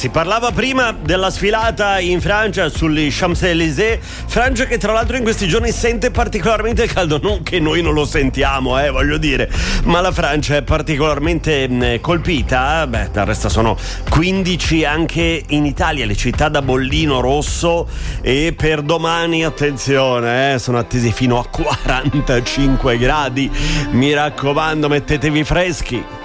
Si parlava prima della sfilata in Francia sugli Champs-Élysées, Francia che tra l'altro in questi giorni sente particolarmente caldo, non che noi non lo sentiamo, voglio dire, ma la Francia è particolarmente colpita. Del resto sono 15 anche in Italia le città da bollino rosso, e per domani attenzione, sono attesi fino a 45 gradi, mi raccomando, mettetevi freschi.